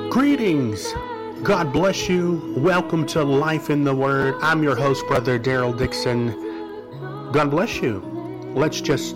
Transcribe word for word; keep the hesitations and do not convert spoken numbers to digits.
Greetings. God bless you. Welcome to Life in the Word. I'm your host, Brother Daryl Dixon. God bless you. Let's just